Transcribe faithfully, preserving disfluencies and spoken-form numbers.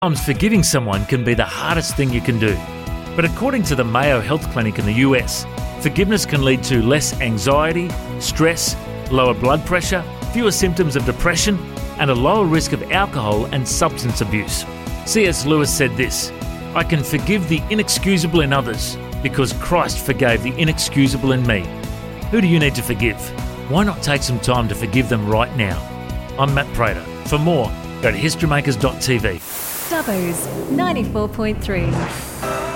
Sometimes forgiving someone can be the hardest thing you can do. But according to the Mayo Health Clinic in the U S, forgiveness can lead to less anxiety, stress, lower blood pressure, fewer symptoms of depression, and a lower risk of alcohol and substance abuse. C S Lewis said this, "I can forgive the inexcusable in others because Christ forgave the inexcusable in me." Who do you need to forgive? Why not take some time to forgive them right now? I'm Matt Prater. For more, go to historymakers dot t v. Dubbo's ninety-four point three.